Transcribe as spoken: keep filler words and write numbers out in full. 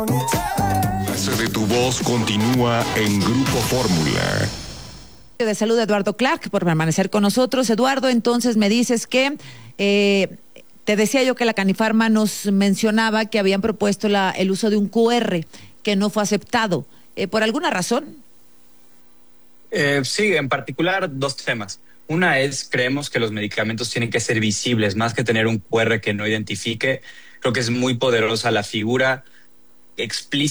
La de tu voz continúa en Grupo Fórmula. De salud, Eduardo Clark, por permanecer con nosotros. Eduardo, entonces me dices que eh, te decía yo que la Canifarma nos mencionaba que habían propuesto la, el uso de un Q R que no fue aceptado. Eh, ¿Por alguna razón? Eh, sí, en particular dos temas. Una es, creemos que los medicamentos tienen que ser visibles, más que tener un Q R que no identifique. Creo que es muy poderosa la figura explícita